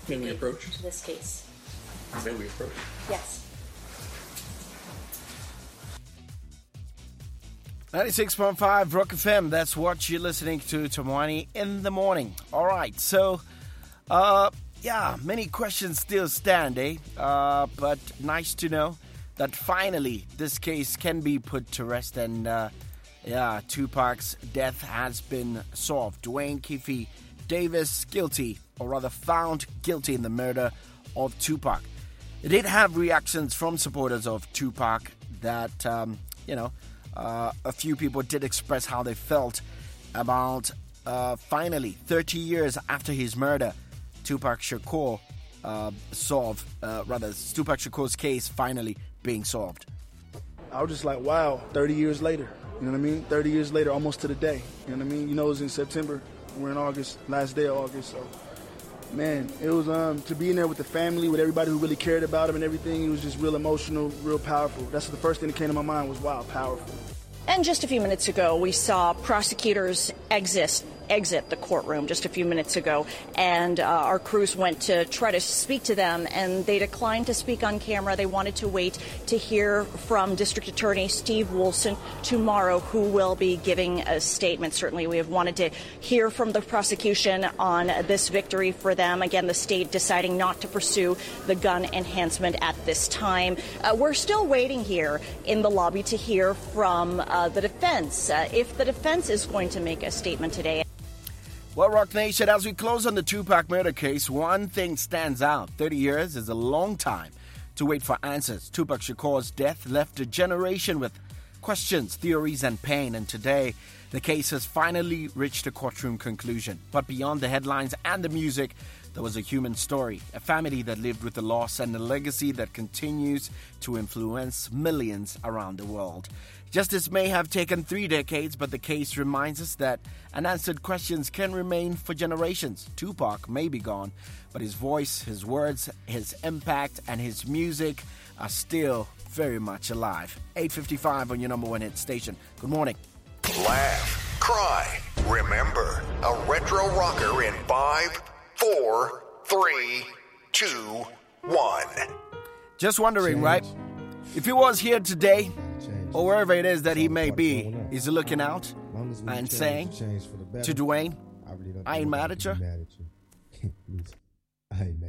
we approach to this case. May we approach? Yes. 96.5 Rock FM, that's what you're listening to, Tamwani in the morning. All right, so, many questions still stand, but nice to know that finally this case can be put to rest and, Tupac's death has been solved. Duane Keffe Davis guilty, or rather found guilty in the murder of Tupac. It did have reactions from supporters of Tupac that, a few people did express how they felt about finally, 30 years after his murder, Tupac Shakur's case finally being solved. I was just like, wow, 30 years later, you know what I mean? 30 years later, almost to the day, you know what I mean? You know, it was in September, we're in August, last day of August, so, man, it was, to be in there with the family, with everybody who really cared about him and everything, it was just real emotional, real powerful. That's the first thing that came to my mind was, wow, powerful. And just a few minutes ago, we saw prosecutors exit the courtroom just a few minutes ago, and our crews went to try to speak to them, and they declined to speak on camera. They wanted to wait to hear from District Attorney Steve Woolson tomorrow, who will be giving a statement. Certainly, we have wanted to hear from the prosecution on this victory for them. Again, the state deciding not to pursue the gun enhancement at this time. We're still waiting here in the lobby to hear from the defense, if the defense is going to make a statement today. Well, Rock Nation, as we close on the Tupac murder case, one thing stands out. 30 years is a long time to wait for answers. Tupac Shakur's death left a generation with questions, theories, and pain. And today, the case has finally reached a courtroom conclusion. But beyond the headlines and the music, there was a human story, a family that lived with the loss, and a legacy that continues to influence millions around the world. Justice may have taken 3 decades, but the case reminds us that unanswered questions can remain for generations. Tupac may be gone, but his voice, his words, his impact, and his music are still very much alive. 8:55 on your number one hit station. Good morning. Laugh, cry, remember, a retro rocker in 5, 4, 3, 2, 1. Just wondering, right? If he was here today, or wherever it is that he may be, is he looking out and saying to Duane, I ain't mad at you? I ain't mad.